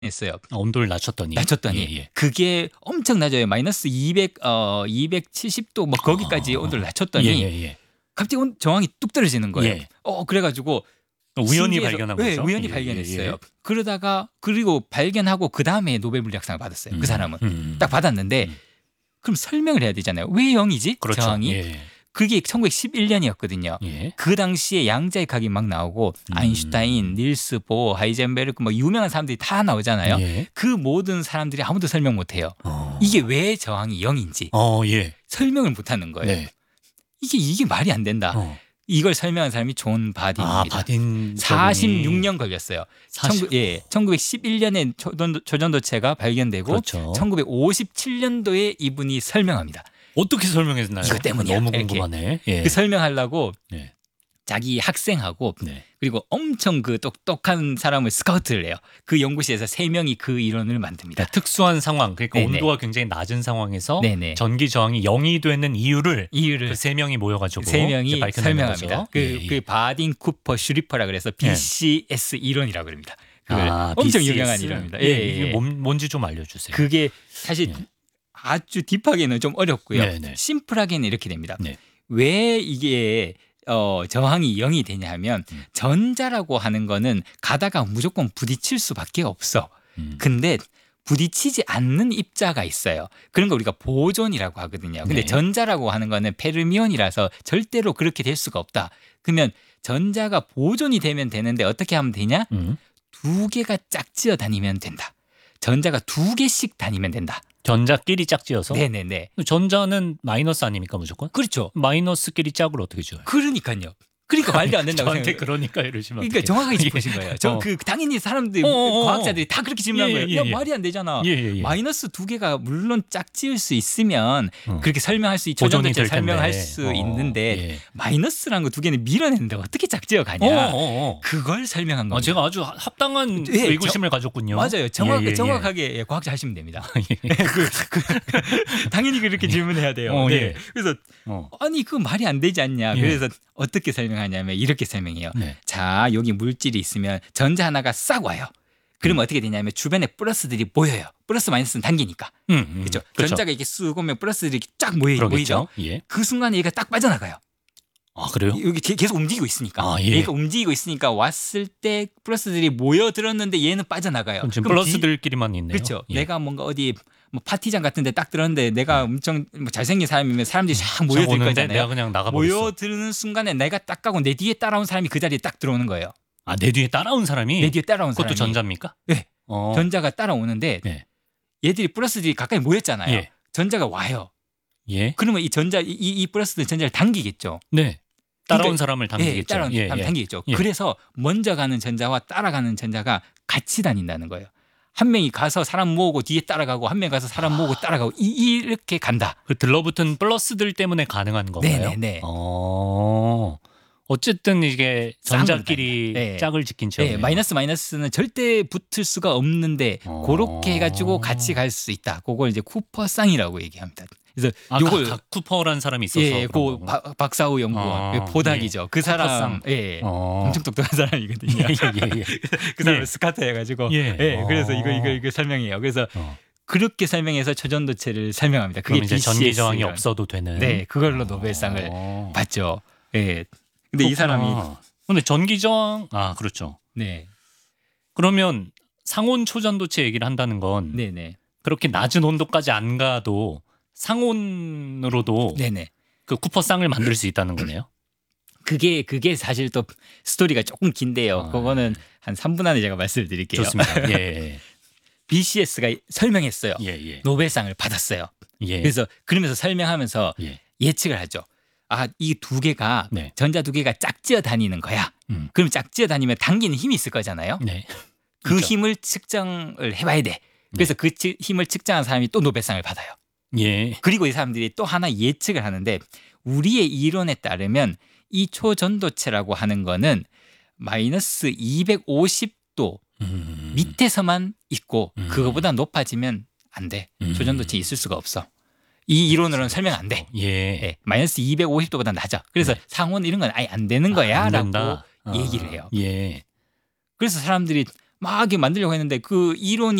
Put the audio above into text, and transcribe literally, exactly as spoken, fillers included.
했어요. 아, 온도를 낮췄더니. 낮췄더니 예, 예. 그게 엄청 낮아요. 마이너스 이백, 어, 이백칠십 도 뭐 거기까지 아, 온도를 낮췄더니 예, 예, 예. 갑자기 온, 저항이 뚝 떨어지는 거예요. 예. 어 그래가지고 우연히 신기해서, 발견한 네, 거죠. 우연히 예, 발견했어요. 예, 예. 그러다가 그리고 발견하고 그 다음에 노벨 물리학상을 받았어요. 음, 그 사람은 음. 딱 받았는데 음. 그럼 설명을 해야 되잖아요. 왜 영이지? 그렇죠. 저항이? 예, 그게 천구백십일 년이었거든요. 예. 그 당시에 양자의 각이 막 나오고 음. 아인슈타인, 닐스 보어, 하이젠베르크 뭐 유명한 사람들이 다 나오잖아요. 예. 그 모든 사람들이 아무도 설명 못해요. 어. 이게 왜 저항이 영인지 어, 예. 설명을 못하는 거예요. 네. 이게 이게 말이 안 된다. 어. 이걸 설명한 사람이 존 바딘입니다. 아, 바딘 사십육 년 걸렸어요. 사십... 천구, 예, 천구백십일 년에 초전도, 초전도체가 발견되고 그렇죠. 천구백오십칠 년도에 이분이 설명합니다. 어떻게 설명했나요? 이것 때문이야. 너무 이렇게. 궁금하네. 예. 그 설명하려고 네. 자기 학생하고 네. 그리고 엄청 그 똑똑한 사람을 스카우트를 해요. 그 연구실에서 세 명이 그 이론을 만듭니다. 그러니까 특수한 상황, 그러니까 네네. 온도가 굉장히 낮은 상황에서 네네. 전기 저항이 영이 되는 이유를 이유를 그 세 명이 모여가지고 세 명이 밝혀내는 설명합니다. 거죠. 그, 예, 예. 그 바딘 쿠퍼 슈리퍼라 그래서 비씨에스 이론이라고 그럽니다. 그걸 아, 엄청 비씨에스? 유명한 이론입니다. 예, 예, 예, 이게 예. 뭔, 뭔지 좀 알려주세요. 그게 사실 예. 아주 딥하게는 좀 어렵고요. 네네. 심플하게는 이렇게 됩니다. 네. 왜 이게 어, 저항이 영이 되냐 하면 음. 전자라고 하는 거는 가다가 무조건 부딪힐 수밖에 없어. 음. 근데 부딪히지 않는 입자가 있어요. 그런 거 우리가 보존이라고 하거든요. 근데 네. 전자라고 하는 거는 페르미온이라서 절대로 그렇게 될 수가 없다. 그러면 전자가 보존이 되면 되는데 어떻게 하면 되냐? 음. 두 개가 짝지어 다니면 된다. 전자가 두 개씩 다니면 된다. 전자끼리 짝지어서 네네네. 전자는 마이너스 아닙니까 무조건? 그렇죠. 마이너스끼리 짝을 어떻게 지어요? 그러니까요. 그러니까 말도 안 된다고 저한테 생각해요. 그러니까 이러시면 그러니까 어떡해요? 정확하게 짚으신 거예요. 저 어. 그 당연히 사람들 어, 어, 어. 과학자들이 다 그렇게 질문한 예, 거예요. 예, 야 예. 말이 안 되잖아. 예, 예, 예. 마이너스 두 개가 물론 짝지을 수 있으면 어. 그렇게 설명할 수 보존이 초전도체 될 설명할 텐데. 수 어, 있는데 예. 마이너스라는 거 두 개는 밀어내는데 어떻게 짝지어 가냐. 어, 어, 어. 그걸 설명한 아, 겁니다. 제가 아주 합당한 예, 의구심을 가졌군요. 맞아요. 정확, 예, 예, 예. 정확하게 예, 과학자 하시면 됩니다. 예. 그, 그, 당연히 그렇게 질문해야 돼요. 어, 네. 예. 그래서 어. 아니 그 말이 안 되지 않냐. 예. 그래서 어떻게 설명하냐면 이렇게 설명해요. 네. 자 여기 물질이 있으면 전자 하나가 싹 와요. 그러면 음. 어떻게 되냐면 주변에 플러스들이 모여요. 플러스 마이너스는 단기니까. 음, 음. 그렇죠. 그렇죠. 전자가 이렇게 쑥 오면 플러스들이 이렇게 쫙 모여, 그러겠죠. 모이죠. 예. 그 순간에 얘가 딱 빠져나가요. 아 그래요? 여기 게- 계속 움직이고 있으니까. 아, 예. 얘가 움직이고 있으니까 왔을 때 플러스들이 모여들었는데 얘는 빠져나가요. 그럼 지금 그럼 뒤- 플러스들끼리만 있네요. 그렇죠. 예. 내가 뭔가 어디 뭐 파티장 같은 데 딱 들었는데 내가 엄청 뭐 잘생긴 사람이면 사람들이 싹 모여들 오는데 거잖아요. 내가 그냥 나가버렸어. 모여드는 순간에 내가 딱 가고 내 뒤에 따라온 사람이 그 자리에 딱 들어오는 거예요. 아, 내 뒤에 따라온 사람이 내 뒤에 따라온 그것도 사람이. 전자입니까? 네. 어. 전자가 따라오는데 예. 얘들이 플러스들이 가까이 모였잖아요. 예. 전자가 와요. 예. 그러면 이 전자 이, 이 플러스들 전자를 당기겠죠. 네. 따라온 그러니까- 사람을 예, 당기겠죠. 따라온 예, 사람 예. 당기겠죠. 예. 그래서 먼저 가는 전자와 따라가는 전자가 같이 다닌다는 거예요. 한 명이 가서 사람 모으고 뒤에 따라가고 한 명이 가서 사람 모으고 따라가고 이, 이렇게 간다. 그 들러붙은 플러스들 때문에 가능한 건가요? 네네네. 어. 어쨌든 이게 쌍으로 전자끼리 다닌다. 네. 짝을 지킨 척. 네, 마이너스 마이너스는 절대 붙을 수가 없는데 어. 그렇게 해가지고 같이 갈 수 있다. 그걸 이제 쿠퍼 쌍이라고 얘기합니다. 그래서 아, 요걸 각 쿠퍼라는 사람이 있어서 예, 그런 그 거구나. 바- 박사우 연구원 어, 그 보닥이죠. 그 사람 쿠퍼쌍. 예, 어. 엄청 똑똑한 사람이거든요. 예, 예, 예. 그 사람 예. 을 스카트 해가지고 예. 예, 그래서 이거 이거 어. 이거 설명해요. 그래서 어. 그렇게 설명해서 초전도체를 설명합니다. 그게 그럼 이제 전기 비씨에스 저항이 이론. 없어도 되는. 네, 그걸로 노벨상을 어. 받죠. 예. 근데 이 사람이 그렇구나. 근데 전기 저항 아 그렇죠. 네, 그러면 상온 초전도체 얘기를 한다는 건 네, 네, 그렇게 낮은 온도까지 안 가도 상온으로도 네, 네. 그 쿠퍼쌍을 만들 수 있다는 거네요. 그게 그게 사실 또 스토리가 조금 긴데요. 아, 그거는 한 삼 분 안에 제가 말씀을 드릴게요. 좋습니다. 예, 비씨에스가 설명했어요. 예, 예, 노벨상을 받았어요. 예. 그래서 그러면서 설명하면서 예. 예측을 하죠. 아, 이 두 개가 네. 전자 두 개가 짝지어 다니는 거야. 음. 그럼 짝지어 다니면 당기는 힘이 있을 거잖아요. 네. 그 있죠. 힘을 측정을 해봐야 돼. 그래서 그 치- 힘을 측정한 사람이 또 노벨상을 받아요. 예. 그리고 이 사람들이 또 하나 예측을 하는데 우리의 이론에 따르면 이 초전도체라고 하는 거는 마이너스 이백오십 도 음. 밑에서만 있고 음. 그거보다 높아지면 안 돼. 음. 초전도체 있을 수가 없어. 이 이론으로는 설명 안 돼. 예. 예, 마이너스 이백오십 도보다 낮아. 그래서 네. 상온 이런 건 아예 안 되는 아, 거야 안 라고 된다. 아, 얘기를 해요. 예. 그래서 사람들이 막 이렇게 만들려고 했는데 그 이론이